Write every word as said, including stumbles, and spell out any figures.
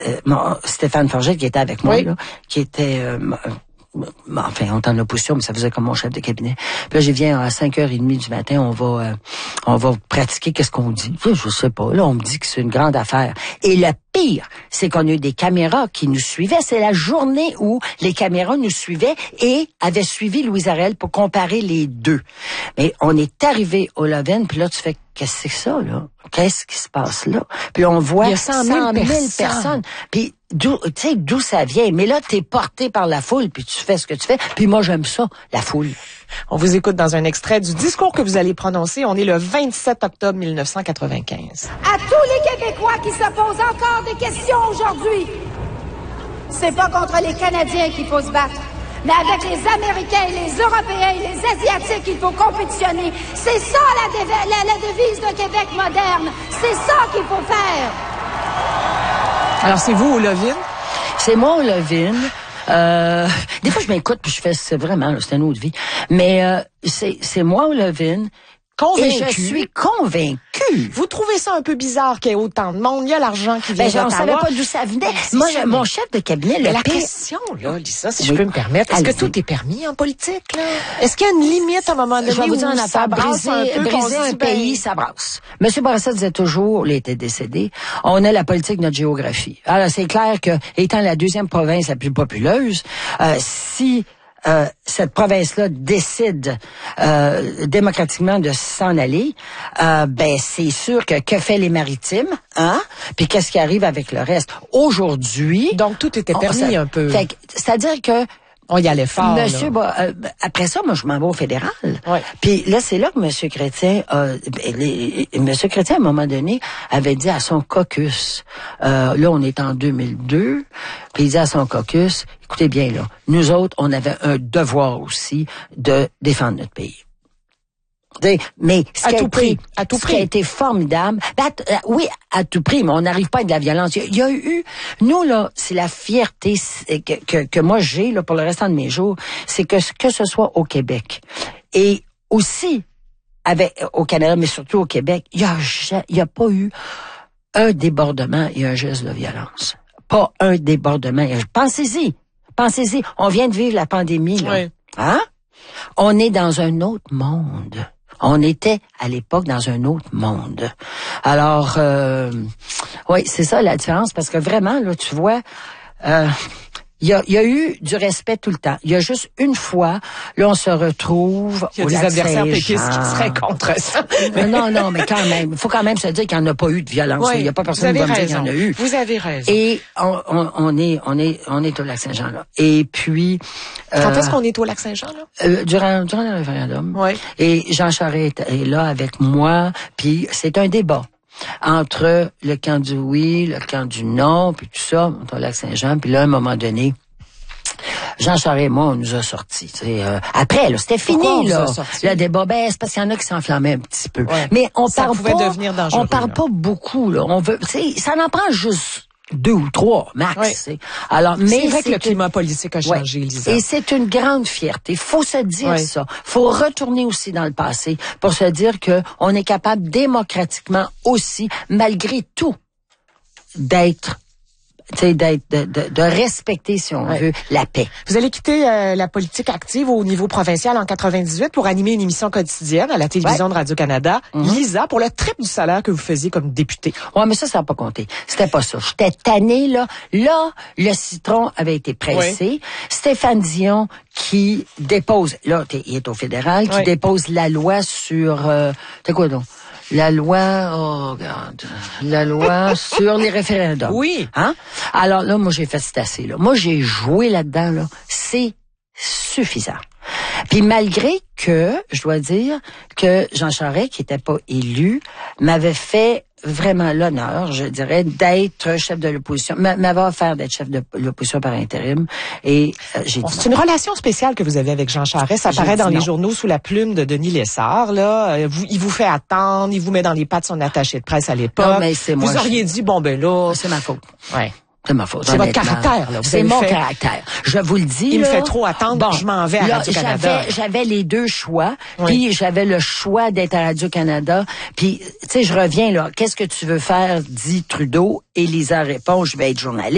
euh, mon, Stéphane Forget qui était avec moi, oui. là, qui était... Euh, enfin, on était en opposition, mais ça faisait comme mon chef de cabinet. Puis là, je viens à cinq heures trente du matin, on va euh, on va pratiquer qu'est-ce qu'on dit. Je sais pas. Là, on me dit que c'est une grande affaire. Et le pire, c'est qu'on a eu des caméras qui nous suivaient. C'est la journée où les caméras nous suivaient et avaient suivi Louise Arel pour comparer les deux. Mais on est arrivé au Levin, puis là, tu fais, qu'est-ce que c'est ça, là? Qu'est-ce qui se passe là? Puis on voit il y a cent mille personnes. personnes. Puis d'où, tu sais, d'où ça vient. Mais là, t'es porté par la foule, puis tu fais ce que tu fais. Puis moi, j'aime ça, la foule. On vous écoute dans un extrait du discours que vous allez prononcer. On est le vingt-sept octobre mille neuf cent quatre-vingt-quinze. À tous les Québécois qui se posent encore des questions aujourd'hui, c'est pas contre les Canadiens qu'il faut se battre, mais avec les Américains, les Européens, les Asiatiques qu'il faut compétitionner. C'est ça la, dév- la, la devise de Québec moderne. C'est ça qu'il faut faire. Alors, c'est vous au Levin? C'est moi au Levin. Euh, des fois, je m'écoute puis je fais, c'est vraiment, là, c'est une autre vie. Mais euh, c'est, c'est moi au Levin. Convaincu. Et je suis convaincue. Vous trouvez ça un peu bizarre qu'il y ait autant de monde? Il y a l'argent qui vient ben, d'Ottawa. On savait pas d'où ça venait. Ben, moi, ça, mon mais... chef de cabinet, le mais la pire... question, là, Lisa, si oui. je peux me permettre, est-ce Allez-y. que tout est permis en politique, là? Est-ce qu'il y a une limite à un moment donné je vais vous dire où un ça affaire, brasse un briser, peu, briser un pays, ça brasse. Monsieur Bourassa disait toujours, il était décédé, on a la politique de notre géographie. Alors, c'est clair que, étant la deuxième province la plus populeuse, euh, si... Euh, cette province-là décide euh, démocratiquement de s'en aller, euh, ben c'est sûr que que fait les Maritimes, hein? Puis qu'est-ce qui arrive avec le reste? Aujourd'hui, donc tout était permis on, ça, un peu. Fait, c'est-à-dire que on y allait fort. Monsieur, bah, euh, après ça, moi, je m'en vais au fédéral. Ouais. Puis là, c'est là que Monsieur Chrétien, euh, les, Monsieur Chrétien, à un moment donné, avait dit à son caucus, euh, là, on est en deux mille deux, puis il dit à son caucus, écoutez bien, là, nous autres, on avait un devoir aussi de défendre notre pays. Mais ce qui, à a tout été, prix, à tout ce prix. qui a été formidable, ben, à, oui, à tout prix, mais on n'arrive pas avec de la violence. Il y, y a eu, nous là, c'est la fierté que, que, que moi j'ai là pour le restant de mes jours, c'est que que ce soit au Québec et aussi avec au Canada, mais surtout au Québec, il y a il y a pas eu un débordement et un geste de violence. Pas un débordement. Pensez-y, pensez-y. On vient de vivre la pandémie là, oui. hein? On est dans un autre monde. On était, à l'époque, dans un autre monde. Alors, euh, oui, c'est ça la différence, parce que vraiment, là, tu vois, euh, il y a, y a eu du respect tout le temps. Il y a juste une fois, là, on se retrouve il y a au des lac adversaires péquistes Saint-Jean. qui seraient contre ça. non, non, mais quand même, il faut quand même se dire qu'il n'y en a pas eu de violence. Oui, il n'y a pas personne qui va me dire qu'il y en a eu. Vous avez raison. Et on, on, on est, on est, on est au lac Saint-Jean, là. Et puis... Euh, Quand est-ce qu'on est au lac Saint-Jean, là? Euh, durant, durant le référendum. Oui. Et Jean Charest est là avec moi, puis c'est un débat entre le camp du oui, le camp du non, puis tout ça, au lac Saint-Jean. Puis là, à un moment donné, Jean Charest et moi, on nous a sortis. Euh, après, là, c'était fini, là. Le débat, ben, c'est parce qu'il y en a qui s'enflammaient un petit peu. Ouais. Mais on ça parle pouvait pas, devenir dangereux, on parle là. pas beaucoup, là. On veut, ça n'en prend juste deux ou trois, max. Oui. Alors, mais c'est vrai que le une... climat politique a changé, ouais. Lisa. Et c'est une grande fierté. Faut se dire oui. ça. Faut retourner aussi dans le passé pour se dire que on est capable démocratiquement aussi, malgré tout, d'être d'être de, de, de respecter, si on ouais. veut, la paix. Vous allez quitter euh, la politique active au niveau provincial en quatre-vingt-dix-huit pour animer une émission quotidienne à la télévision ouais. de Radio-Canada. Mm-hmm. Lisa, pour le triple du salaire que vous faisiez comme députée. Ouais, mais ça, ça n'a pas compté. C'était pas ça. J'étais tannée, là. Là, le citron avait été pressé. Ouais. Stéphane Dion qui dépose, là, il est au fédéral, qui ouais. dépose la loi sur... Euh, c'est quoi donc? La loi, oh, regarde, la loi sur les référendums. Oui. Hein? Alors là, moi, j'ai fait c'est assez, là. Moi, j'ai joué là-dedans, là. C'est suffisant. Puis malgré que, je dois dire, que Jean Charest, qui était pas élu, m'avait fait vraiment l'honneur, je dirais, d'être chef de l'opposition, m'avait offert d'être chef de l'opposition par intérim, et euh, j'ai dit C'est une relation spéciale que vous avez avec Jean Charest, ça paraît dans les non. journaux sous la plume de Denis Lessard, là, vous, il vous fait attendre, il vous met dans les pattes son attaché de presse à l'époque. Non, mais c'est moi. Vous auriez je... dit, bon ben là... C'est ma faute. Ouais. C'est ma faute. C'est votre caractère, là. C'est mon fait... caractère. Je vous le dis, Il là, me fait trop attendre, bon, je m'en vais à Radio-Canada. J'avais, j'avais les deux choix, oui. puis j'avais le choix d'être à Radio-Canada, puis, tu sais, je reviens, là, qu'est-ce que tu veux faire, dit Trudeau, et Lisa répond, je vais être journaliste.